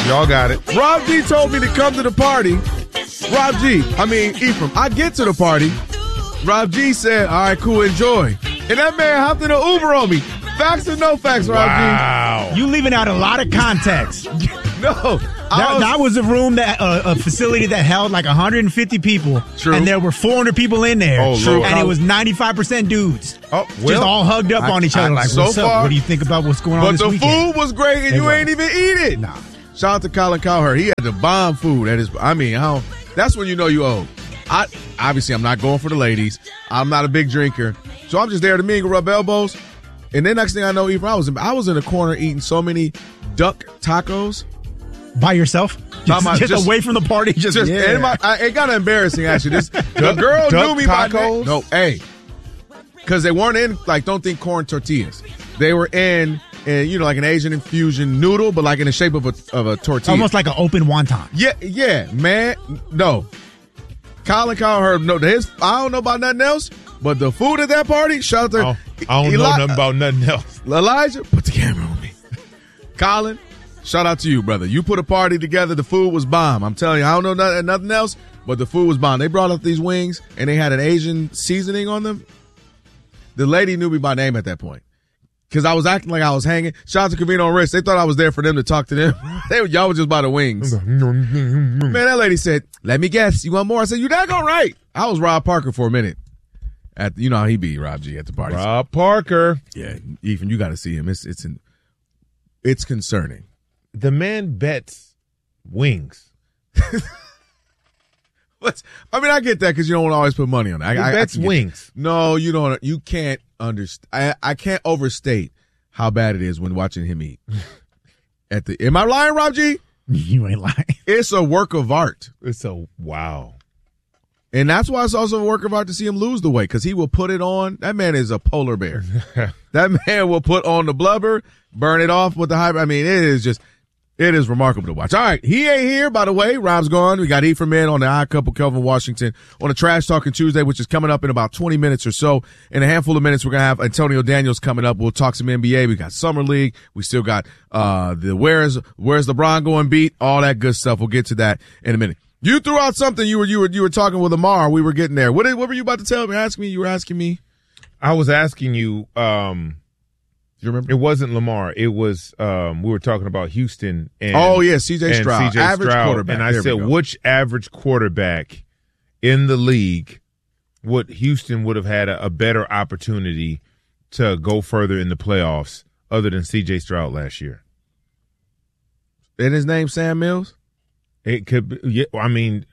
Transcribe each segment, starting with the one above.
Y'all got it. Rob G told me to come to the party. Ephraim, I get to the party. Rob G said, all right, cool, enjoy. And that man hopped in an Uber on me. Facts or no facts, Rob G? Wow. You leaving out a lot of context. No. That was a room a facility that held like 150 people. True. And there were 400 people in there. Oh, Lord. And it was 95% dudes. Oh, Just all hugged up on each other. Like, so what's up? far- What do you think about what's going on But this the weekend? food was great, and you ain't even eat it. Nah. Shout out to Colin Cowherd. He had the bomb food at his. That's when you know you owe. I'm not going for the ladies. I'm not a big drinker, so I'm just there to mingle, rub elbows, and then next thing I know, Ephraim, I was in a corner eating so many duck tacos. By yourself? Just away from the party? It got embarrassing, actually. The girl knew me by name. No, because they weren't in, don't think corn tortillas. They were in, like an Asian infusion noodle, but like in the shape of a tortilla. Almost like an open wonton. Yeah, man. No. Colin Cowherd, no, I don't know about nothing else, but the food at that party, shout out to I don't know nothing about nothing else. Elijah, put the camera on me. Colin, shout out to you, brother. You put a party together. The food was bomb. I'm telling you, I don't know nothing else, but the food was bomb. They brought up these wings, and they had an Asian seasoning on them. The lady knew me by name at that point because I was acting like I was hanging. Shout out to Covino and Rich. They thought I was there for them to talk to them. Y'all was just by the wings. Man, that lady said, let me guess. You want more? I said, you're not going right. I was Rob Parker for a minute. You know how he be, Rob G, at the party. Rob Parker. Yeah, Ethan, you got to see him. It's concerning. The man bets wings. I get that because you don't want to always put money on it. He bets wings. No, you don't. You can't understand. I can't overstate how bad it is when watching him eat. Am I lying, Rob G? You ain't lying. It's a work of art. Wow. And that's why it's also a work of art to see him lose the weight because he will put it on. That man is a polar bear. That man will put on the blubber, burn it off with the hype. It is remarkable to watch. All right, he ain't here, by the way. Rob's gone. We got Ephraim in on the Odd Couple, Kelvin Washington, on a Trash Talking Tuesday, which is coming up in about 20 minutes or so. In a handful of minutes, we're going to have Antonio Daniels coming up. We'll talk some NBA. We got Summer League. We still got the Where's LeBron Going beat, all that good stuff. We'll get to that in a minute. You threw out something. You were talking with Amar. We were getting there. What were you about to tell me? You were asking me. I was asking you. You remember? It wasn't Lamar. It was we were talking about Houston and C.J. Stroud, average quarterback. And I said, which average quarterback in the league would Houston would have had a better opportunity to go further in the playoffs other than C.J. Stroud last year? And his name Sam Mills? It could be. Yeah, quarterback.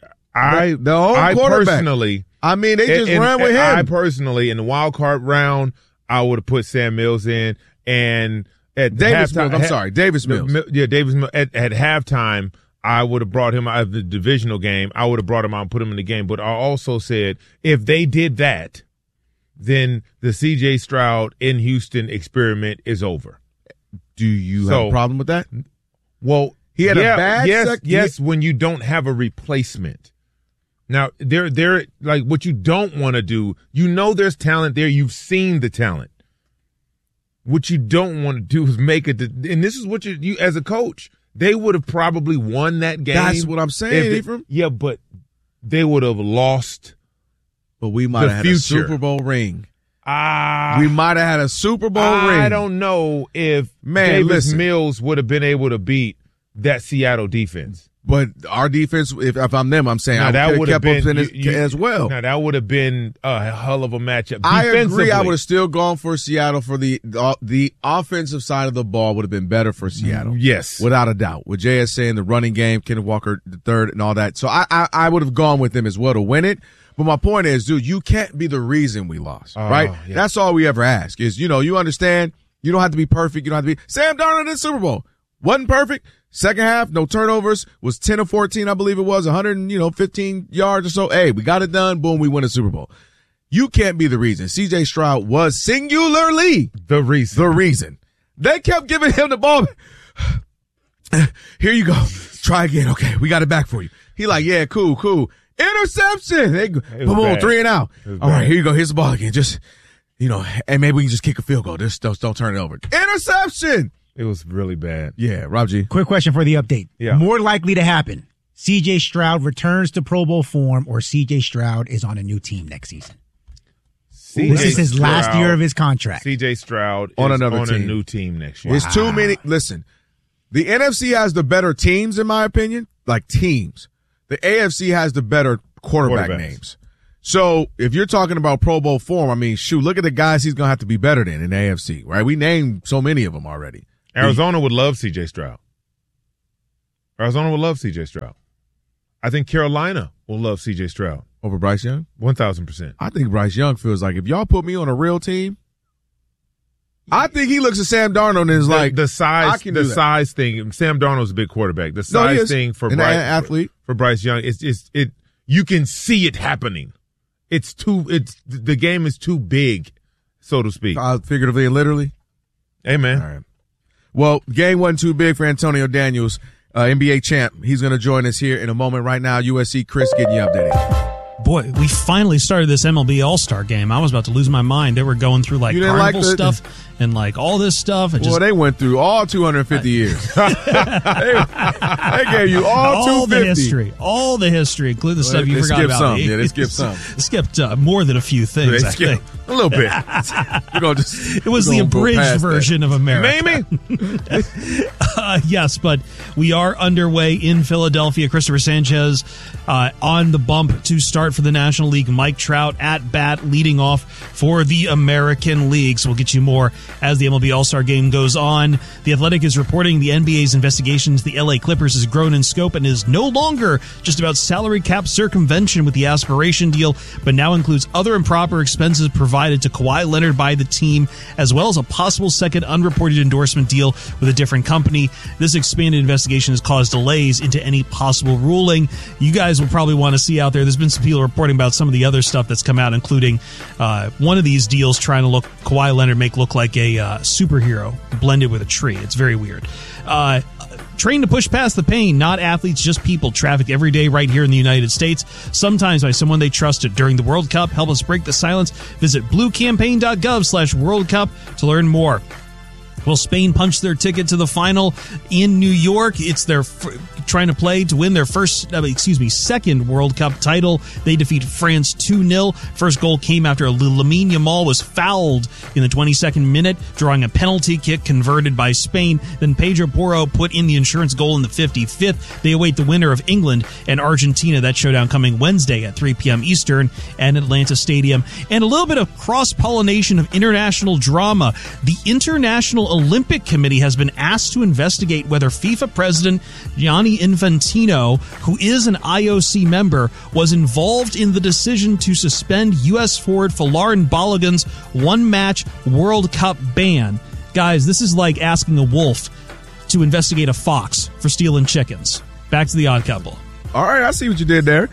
Personally, they just ran with him. I personally, in the wild card round, I would have put Sam Mills in. And at Davis halftime, Mills. Davis Mills. Davis Mills. At halftime, I would have brought him out of the divisional game. I would have brought him out and put him in the game. But I also said if they did that, then the C.J. Stroud in Houston experiment is over. Do you have a problem with that? Well, he had a bad yes, when you don't have a replacement. Now, they're like what you don't want to do. You know there's talent there. You've seen the talent. What you don't want to do is make it. And this is what you as a coach, they would have probably won that game. That's what I'm saying, Ephraim. Yeah, but they would have lost. But we might have had a Super Bowl ring. We might have had a Super Bowl ring. I don't know if Davis Mills would have been able to beat that Seattle defense. But our defense, if I'm them, I'm saying I would have kept up as well. Now, that would have been a hell of a matchup. I agree. I would have still gone for Seattle for the offensive side of the ball would have been better for Seattle. Yes. Without a doubt. With JS saying the running game, Kenneth Walker the third and all that. So I would have gone with them as well to win it. But my point is, dude, you can't be the reason we lost, right? Yeah. That's all we ever ask is, you understand, you don't have to be perfect. You don't have to be Sam Darnold in the Super Bowl. Wasn't perfect. Second half, no turnovers, was 10 of 14, I believe it was, 115 yards or so. Hey, we got it done. Boom, we win a Super Bowl. You can't be the reason. C.J. Stroud was singularly the reason. They kept giving him the ball. Here you go. Try again. Okay, we got it back for you. He like, yeah, cool. Interception. Boom, 3 and out. All right, here you go. Here's the ball again. Just, and maybe we can just kick a field goal. Just don't turn it over. Interception. It was really bad. Yeah, Rob G. Quick question for the update. Yeah. More likely to happen, C.J. Stroud returns to Pro Bowl form or C.J. Stroud is on a new team next season? This is his last year of his contract. C.J. Stroud on is another on team. a new team next year. It's too many. Listen, the NFC has the better teams, in my opinion, like teams. The AFC has the better quarterback names. So if you're talking about Pro Bowl form, I mean, shoot, look at the guys he's going to have to be better than in the AFC, right? We named so many of them already. Arizona would love C.J. Stroud. Arizona would love C.J. Stroud. I think Carolina will love C.J. Stroud. Over Bryce Young? 1,000%. I think Bryce Young feels like if y'all put me on a real team, I think he looks at Sam Darnold and is like the size thing. Sam Darnold's a big quarterback. The size thing for Bryce, athlete for Bryce Young, it you can see it happening. The game is too big, so to speak. Figuratively and literally. Amen. All right. Well, game wasn't too big for Antonio Daniels, NBA champ. He's going to join us here in a moment. Right now, USC Chris getting you updated. Boy, we finally started this MLB All-Star game. I was about to lose my mind. They were going through like carnival stuff and like all this stuff. Well, they went through all 250 years. they gave you all 250. All the history, including the stuff you forgot about. Yeah, they skipped some. Skipped more than a few things. I think. A little bit. It was the abridged version of America. Maybe. Yes, but we are underway in Philadelphia. Christopher Sanchez on the bump to start for the National League. Mike Trout at bat leading off for the American League. So we'll get you more as the MLB All-Star game goes on. The Athletic is reporting the NBA's investigation into the LA Clippers has grown in scope and is no longer just about salary cap circumvention with the aspiration deal, but now includes other improper expenses provided to Kawhi Leonard by the team, as well as a possible second unreported endorsement deal with a different company. This expanded investigation has caused delays into any possible ruling. You guys will probably want to see out there. There's been some people reporting about some of the other stuff that's come out, including one of these deals trying to Kawhi Leonard make look like a superhero blended with a tree. It's very weird. Trained to push past the pain, not athletes, just people, trafficked every day right here in the United States, sometimes by someone they trusted during the World Cup. Help us break the silence. Visit bluecampaign.gov/World Cup to learn more. Will Spain punch their ticket to the final in New York? It's their trying to play to win their second World Cup title. They defeat France 2-0. First goal came after Lamine Yamal was fouled in the 22nd minute, drawing a penalty kick converted by Spain. Then Pedro Porro put in the insurance goal in the 55th. They await the winner of England and Argentina. That showdown coming Wednesday at 3 p.m. Eastern at Atlanta Stadium. And a little bit of cross-pollination of international drama. The International Olympic Committee has been asked to investigate whether FIFA President Gianni Infantino, who is an IOC member, was involved in the decision to suspend U.S. forward Folarin Balogun's one-match World Cup ban. Guys, this is like asking a wolf to investigate a fox for stealing chickens. Back to the Odd Couple. All right, I see what you did there.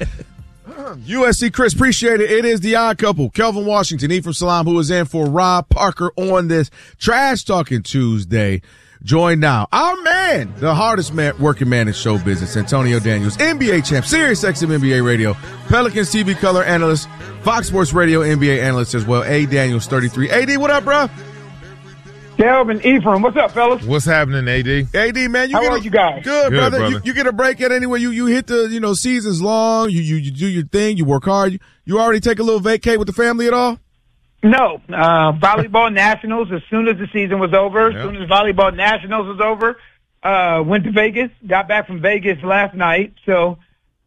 USC Chris, appreciate it. It is the Odd Couple. Kelvin Washington, Ephraim Salam, who is in for Rob Parker on this Trash Talking Tuesday. Joined now, our man, the hardest working man in show business, Antonio Daniels, NBA champ, Sirius XM NBA radio, Pelicans TV color analyst, Fox Sports Radio NBA analyst as well. A. Daniels 33. AD, what up, bro? Kelvin, Ephraim, what's up, fellas? What's happening, AD? AD, man, how are you guys? Good, brother. You get a break at anywhere. You hit the season's long. You do your thing. You work hard. You already take a little vacay with the family at all? No, volleyball nationals. As soon as the season was over, as soon as volleyball nationals was over, went to Vegas. Got back from Vegas last night. So,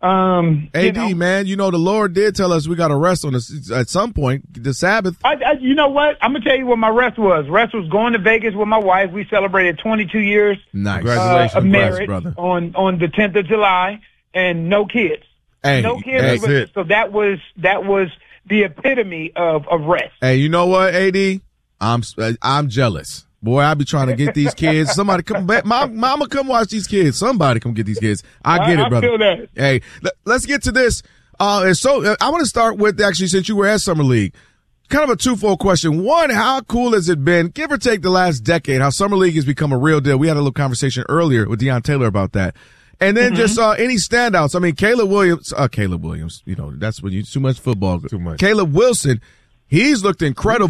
AD, man, the Lord did tell us we got to rest on this at some point. The Sabbath. You know what? I'm gonna tell you what my rest was. Rest was going to Vegas with my wife. We celebrated 22 years. Nice, congratulations, of marriage, brother. On the 10th of July, and no kids. No kids. So that was the epitome of rest. Hey, you know what, AD? I'm jealous. Boy, I be trying to get these kids. Somebody come back. Mama, come watch these kids. Somebody come get these kids. I get it, brother. I feel that. Hey, let's get to this. I want to start with, actually, since you were at Summer League, kind of a twofold question. One, how cool has it been, give or take the last decade, how Summer League has become a real deal? We had a little conversation earlier with Deion Taylor about that. And then just any standouts. I mean, Caleb Williams, that's when you too much football. Too much. Caleb Wilson, he's looked incredible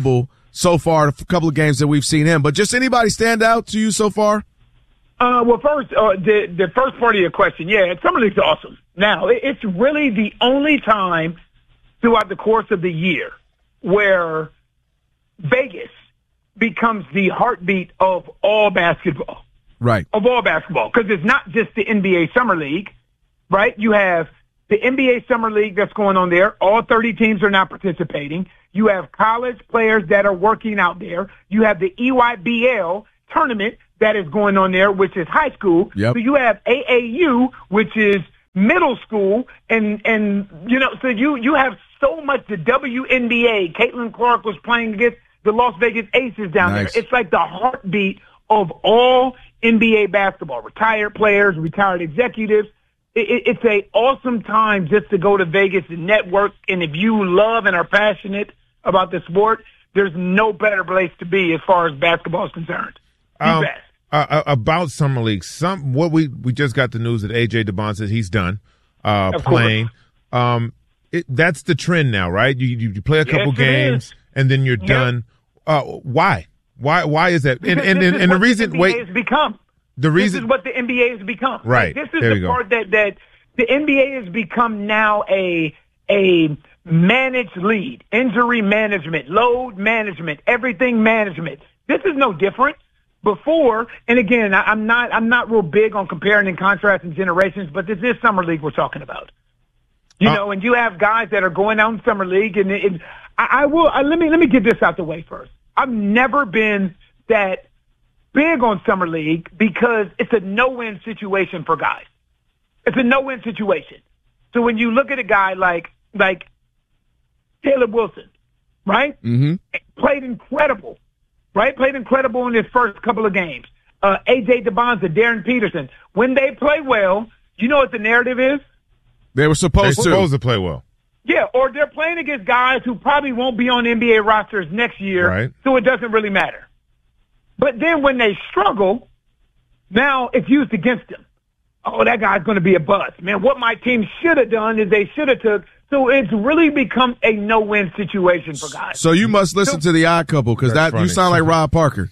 so far, a couple of games that we've seen him. But just anybody stand out to you so far? Well, first, the first part of your question, yeah, Summer League's awesome. Now, it's really the only time throughout the course of the year where Vegas becomes the heartbeat of all basketball. Right. Of all basketball, because it's not just the NBA Summer League, right? You have the NBA Summer League that's going on there. All 30 teams are not participating. You have college players that are working out there. You have the EYBL tournament that is going on there, which is high school. Yep. So you have AAU, which is middle school, and you know, so you have so much. The WNBA, Caitlin Clark was playing against the Las Vegas Aces down there. It's like the heartbeat of all NBA basketball. Retired players, retired executives. It's a awesome time just to go to Vegas and network. And if you love and are passionate about the sport, there's no better place to be as far as basketball is concerned. About Summer League, we just got the news that AJ DeBon says he's done playing. That's the trend now, right? You play a couple games and then you're done. Why? Why is that? And the reason This is what the NBA has become. Right. This is the part that the NBA has become now a managed league, injury management, load management, everything management. This is no different. Before, and again, I'm not real big on comparing and contrasting generations, but this is Summer League we're talking about. You know, and you have guys that are going out in Summer League, and let me get this out the way first. I've never been that big on Summer League because it's a no-win situation for guys. It's a no-win situation. So when you look at a guy like Caleb Wilson, right? Mm-hmm. Played incredible. Right? Played incredible in his first couple of games. A.J. DeBonza, Darren Peterson. When they play well, you know what the narrative is? They were supposed to play well. Yeah, or they're playing against guys who probably won't be on NBA rosters next year, right. So it doesn't really matter. But then when they struggle, now it's used against them. Oh, that guy's going to be a bust. Man, what my team should have done is they should have took. So it's really become a no-win situation for guys. So you must listen to the Odd Couple because you sound like Rob Parker.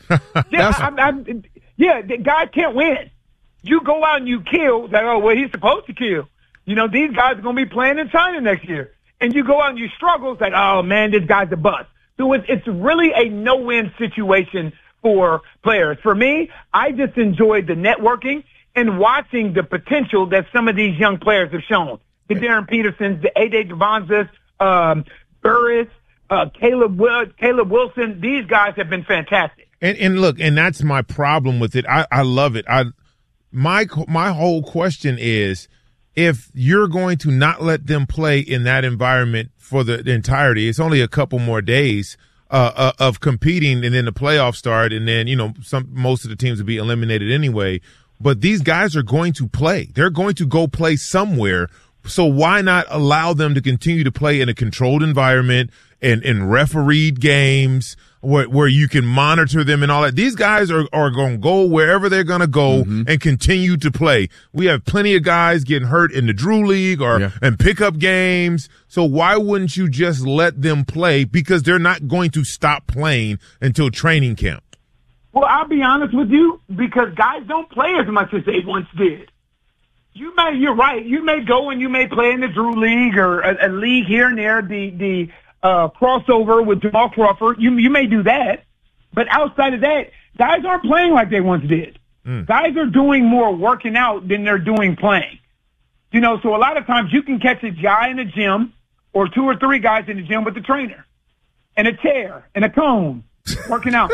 Yeah, the guys can't win. You go out and you kill. Like, oh, well, he's supposed to kill. You know, these guys are going to be playing in China next year. And you go out and you struggle. It's like, oh, man, this guy's a bust. So it's really a no-win situation for players. For me, I just enjoyed the networking and watching the potential that some of these young players have shown. The Darren Petersons, the A.J. DeBonzas, Burris, Caleb Wilson, these guys have been fantastic. And look, and that's my problem with it. I love it. My whole question is, if you're going to not let them play in that environment for the entirety, it's only a couple more days of competing, and then the playoffs start, and then most of the teams will be eliminated anyway. But these guys are going to play. They're going to go play somewhere. So why not allow them to continue to play in a controlled environment and in refereed games where you can monitor them and all that? These guys are going to go wherever they're going to go and continue to play. We have plenty of guys getting hurt in the Drew League and pickup games. So why wouldn't you just let them play? Because they're not going to stop playing until training camp. Well, I'll be honest with you, because guys don't play as much as they once did. You're right. You may go and you may play in the Drew League or a league here and there, the crossover with Jamal Crawford. You may do that. But outside of that, guys aren't playing like they once did. Guys are doing more working out than they're doing playing. So a lot of times you can catch a guy in the gym or two or three guys in the gym with the trainer and a chair and a cone working out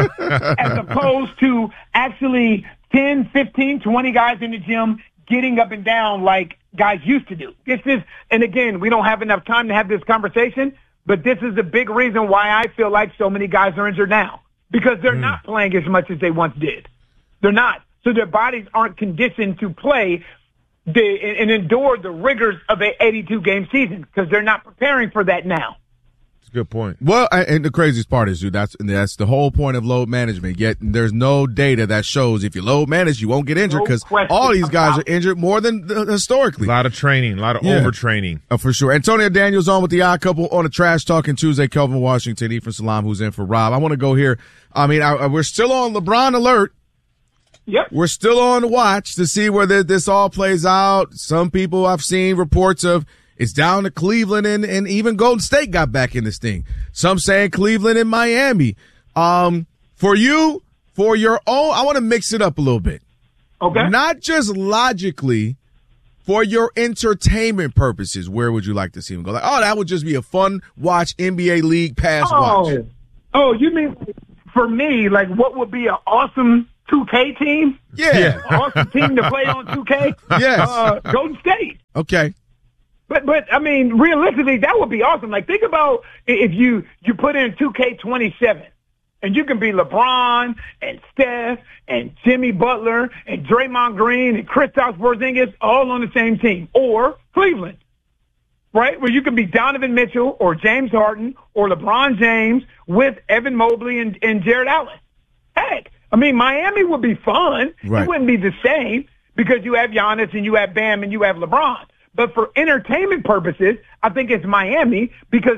as opposed to actually 10, 15, 20 guys in the gym getting up and down like guys used to do. And again, we don't have enough time to have this conversation, but this is a big reason why I feel like so many guys are injured now, because they're not playing as much as they once did. They're not. So their bodies aren't conditioned to play and endure the rigors of an 82-game season because they're not preparing for that now. Good point. Well, and the craziest part is, dude, that's the whole point of load management. Yet there's no data that shows if you load manage, you won't get injured because all these guys are injured more than historically. A lot of training, a lot of overtraining. Oh, for sure. Antonio Daniels on with the Odd Couple on a Trash Talking Tuesday. Kelvin Washington, Ephraim Salam, who's in for Rob. I want to go here. I mean, we're still on LeBron alert. Yep. We're still on the watch to see whether this all plays out. Some people I've seen reports of it's down to Cleveland and even Golden State got back in this thing. Some saying Cleveland and Miami. For you, for your own, I want to mix it up a little bit. Okay. Not just logically, for your entertainment purposes, where would you like to see him go? Like, oh, that would just be a fun watch, NBA League Pass watch. Oh, you mean for me, like what would be an awesome 2K team? Yeah. An awesome team to play on 2K? Yes. Golden State. Okay. But I mean, realistically, that would be awesome. Like, think about if you put in 2K27, and you can be LeBron and Steph and Jimmy Butler and Draymond Green and Kristaps Porzingis all on the same team, or Cleveland, right? Where you can be Donovan Mitchell or James Harden or LeBron James with Evan Mobley and Jared Allen. Heck, I mean, Miami would be fun. Right. It wouldn't be the same because you have Giannis and you have Bam and you have LeBron. But for entertainment purposes, I think it's Miami because,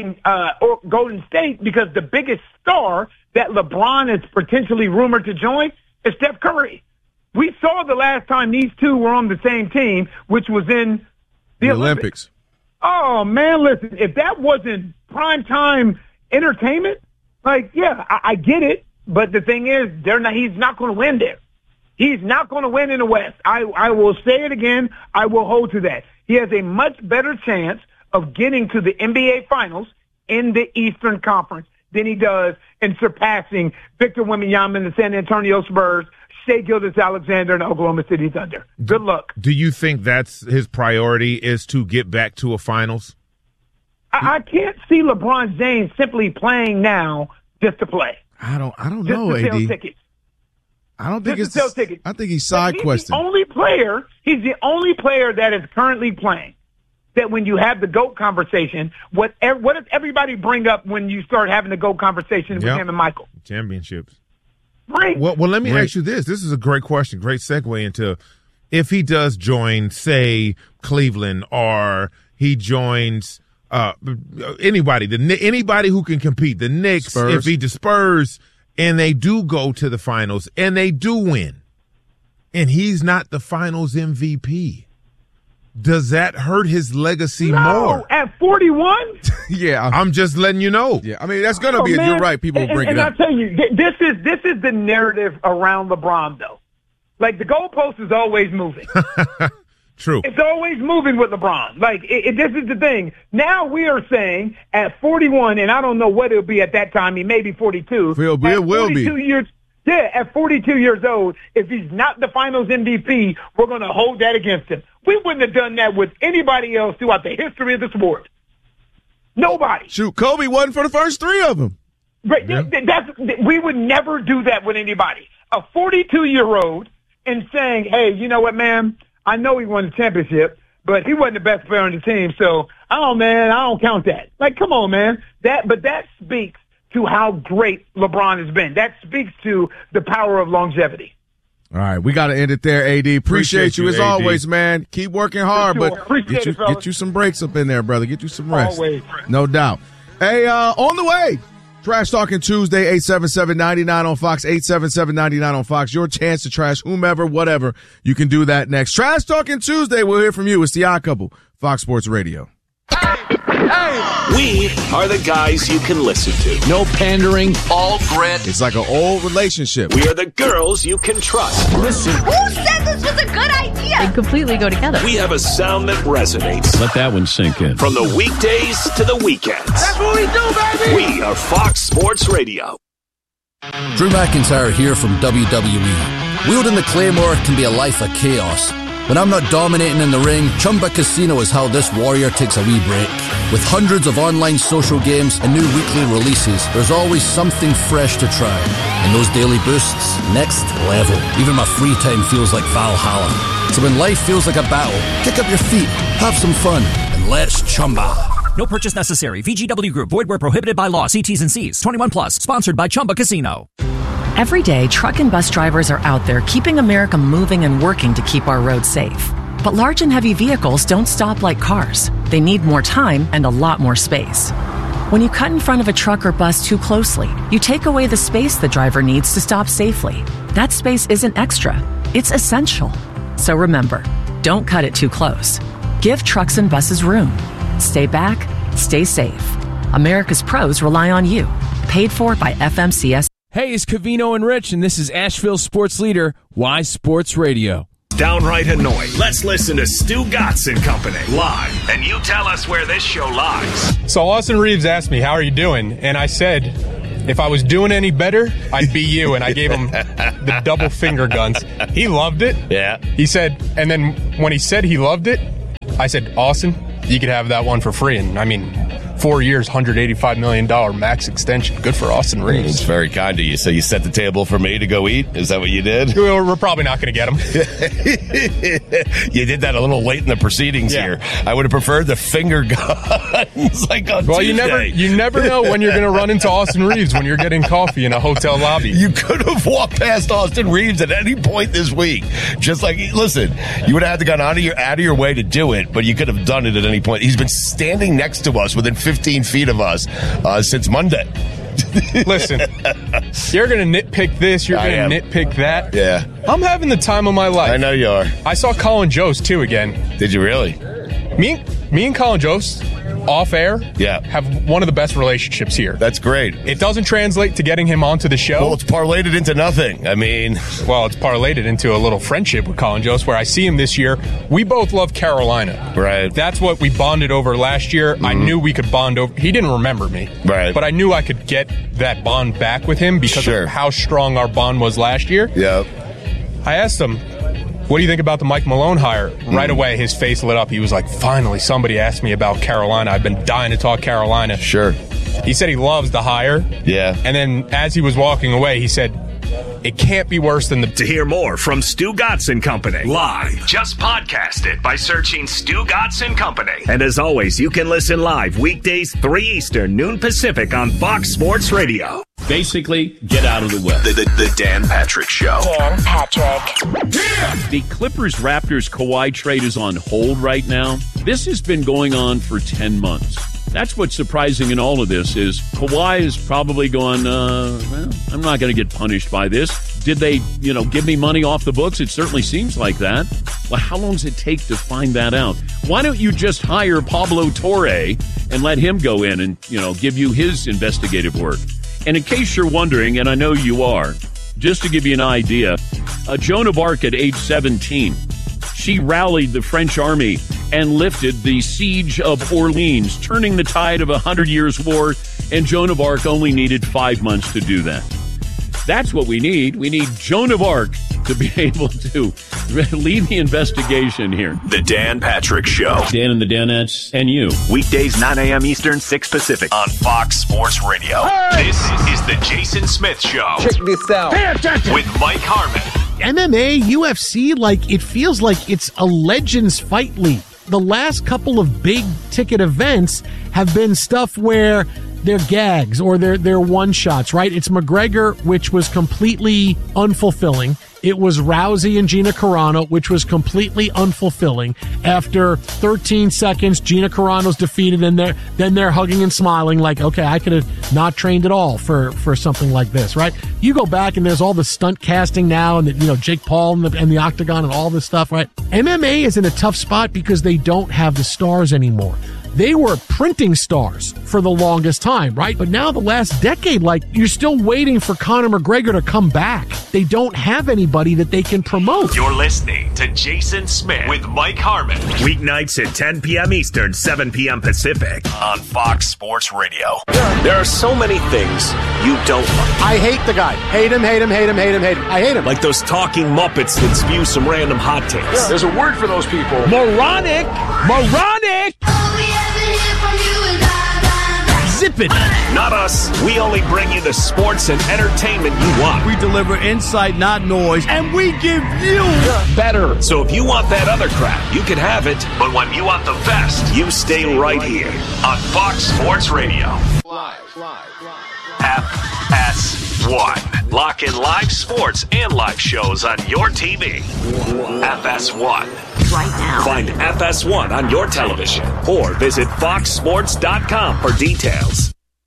or Golden State, because the biggest star that LeBron is potentially rumored to join is Steph Curry. We saw the last time these two were on the same team, which was in the Olympics. Oh, man, listen, if that wasn't primetime entertainment, like, yeah, I get it. But the thing is, he's not going to win there. He's not going to win in the West. I will say it again. I will hold to that. He has a much better chance of getting to the NBA Finals in the Eastern Conference than he does in surpassing Victor Wembanyama in the San Antonio Spurs, Shai Gilgeous-Alexander, and Oklahoma City Thunder. Good luck. Do you think that's his priority is to get back to a Finals? I can't see LeBron James simply playing now just to play. I don't Just know, to sell AD. tickets. I don't think Just to sell tickets. I think he's side questing. He's the only player that is currently playing that when you have the GOAT conversation, what does everybody bring up when you start having the GOAT conversation with him and Michael? Championships. Right. Well, let me ask you this. This is a great question. Great segue into if he does join, say, Cleveland, or he joins anybody who can compete, the Knicks, Spurs. if he Spurs, and they do go to the finals and they do win, and he's not the finals MVP, does that hurt his legacy more? At 41? Yeah. I'm just letting you know. Yeah. I mean, that's going to be, you're right. People will bring it up. And I tell you, this is the narrative around LeBron, though. Like, the goalpost is always moving. True. It's always moving with LeBron. Like, this is the thing. Now we are saying at 41, and I don't know what it'll be at that time. He may be 42. It will be. At 42 years old, if he's not the finals MVP, we're going to hold that against him. We wouldn't have done that with anybody else throughout the history of the sport. Nobody. Shoot, Kobe wasn't for the first three of them. Right. Yeah. We would never do that with anybody. A 42-year-old and saying, hey, you know what, man? I know he won the championship, but he wasn't the best player on the team, so, I don't count that. Like, come on, man. That speaks to how great LeBron has been. That speaks to the power of longevity. All right, we got to end it there, AD. Appreciate you as AD. always, man. Keep working hard, Sure. but get you some breaks up in there, brother. Get you some rest. Always. No doubt. Hey, on the way, Trash Talking Tuesday, 877-99 on Fox, 877-99 on Fox. Your chance to trash whomever, whatever. You can do that next. Trash Talking Tuesday, we'll hear from you. It's the Odd Couple, Fox Sports Radio. We are the guys you can listen to. No pandering, all grit. It's like an old relationship. We are the girls you can trust. Listen. Who said this was a good idea? They completely go together. We have a sound that resonates. Let that one sink in. From the weekdays to the weekends. That's what we do, baby! We are Fox Sports Radio. Drew McIntyre here from WWE. Wielding the Claymore can be a life of chaos. When I'm not dominating in the ring, Chumba Casino is how this warrior takes a wee break. With hundreds of online social games and new weekly releases, there's always something fresh to try. And those daily boosts, next level. Even my free time feels like Valhalla. So when life feels like a battle, kick up your feet, have some fun, and let's Chumba. No purchase necessary. VGW Group. Void where prohibited by law. See T's and C's. 21 plus. Sponsored by Chumba Casino. Every day, truck and bus drivers are out there keeping America moving and working to keep our roads safe. But large and heavy vehicles don't stop like cars. They need more time and a lot more space. When you cut in front of a truck or bus too closely, you take away the space the driver needs to stop safely. That space isn't extra. It's essential. So remember, don't cut it too close. Give trucks and buses room. Stay back, stay safe. America's pros rely on you. Paid for by FMCS. Hey, it's Covino and Rich, and this is Asheville's sports leader, Y Sports Radio. Downright annoying. Let's listen to Stu Gatz and Company live, and you tell us where this show lies. So Austin Reeves asked me, how are you doing? And I said, if I was doing any better, I'd be you. And I gave him the double finger guns. He loved it. Yeah. He said, and then when he said he loved it, I said, Austin, you could have that one for free. And I mean, 4 years, $185 million max extension. Good for Austin Reeves. It's very kind of you. So you set the table for me to go eat? Is that what you did? We're probably not going to get him. You did that a little late in the proceedings here. I would have preferred the finger guns like on Tuesday. you never know when you're going to run into Austin Reeves when you're getting coffee in a hotel lobby. You could have walked past Austin Reeves at any point this week. Just like, listen, you would have had to gone out of your way to do it, but you could have done it at any point. He's been standing next to us within 15 feet of us since Monday. Listen, you're going to nitpick this, you're going to nitpick that. Yeah. I'm having the time of my life. I know you are. I saw Colin Jost, too, again. Did you really? Me and Colin Jost, off air, have one of the best relationships here. That's great. It doesn't translate to getting him onto the show. Well, it's parlayed it into nothing. I mean... Well, it's parlayed it into a little friendship with Colin Jost, where I see him this year. We both love Carolina. Right. That's what we bonded over last year. I knew we could bond over... He didn't remember me. Right. But I knew I could get that bond back with him because of how strong our bond was last year. Yep. I asked him, what do you think about the Mike Malone hire? Right away, his face lit up. He was like, finally, somebody asked me about Carolina. I've been dying to talk Carolina. Sure. He said he loves the hire. Yeah. And then as he was walking away, he said, it can't be worse than the... To hear more from Stu Gatz and Company live, just podcast it by searching Stu Gatz and Company. And as always, you can listen live weekdays 3 Eastern, noon Pacific on Fox Sports Radio. Basically, get out of the way. The Dan Patrick Show. Dan Patrick. The Clippers-Raptors Kawhi trade is on hold right now. This has been going on for 10 months. That's what's surprising in all of this is Kawhi is probably going, well, I'm not going to get punished by this. Did they, give me money off the books? It certainly seems like that. Well, how long does it take to find that out? Why don't you just hire Pablo Torre and let him go in and, give you his investigative work? And in case you're wondering, and I know you are, just to give you an idea, Joan of Arc at age 17, she rallied the French army and lifted the siege of Orleans, turning the tide of 100 Years' War, and Joan of Arc only needed 5 months to do that. That's what we need. We need Joan of Arc to be able to lead the investigation here. The Dan Patrick Show. Dan and the Danettes and you. Weekdays 9 a.m. Eastern, 6 Pacific on Fox Sports Radio. Hey! This is the Jason Smith Show. Check this out. Pay attention. With Mike Harmon. MMA, UFC, it feels like it's a Legends Fight League. The last couple of big ticket events have been stuff where they're gags or they're one shots, right? It's McGregor, which was completely unfulfilling. It was Rousey and Gina Carano, which was completely unfulfilling. After 13 seconds, Gina Carano's defeated, and then they're hugging and smiling like, okay, I could have not trained at all for something like this, right? You go back and there's all the stunt casting now, and Jake Paul and the Octagon and all this stuff, right? MMA is in a tough spot because they don't have the stars anymore. They were printing stars for the longest time, right? But now the last decade, you're still waiting for Conor McGregor to come back. They don't have anybody that they can promote. You're listening to Jason Smith with Mike Harmon. Weeknights at 10 p.m. Eastern, 7 p.m. Pacific on Fox Sports Radio. There are so many things you don't like. I hate the guy. Hate him, hate him, hate him, hate him, hate him. I hate him. Like those talking Muppets that spew some random hot takes. Yeah. There's a word for those people. Moronic! Moronic! All we ever hear from you is blah, blah, blah. Zip stupid. Not us. We only bring you the sports and entertainment you want. We deliver insight, not noise, and we give you better. So if you want that other crap, you can have it. But when you want the best, you stay right here on Fox Sports Radio. FS1. Lock in live sports and live shows on your TV. FS1. Right now. Find FS1 on your television or visit foxsports.com for details.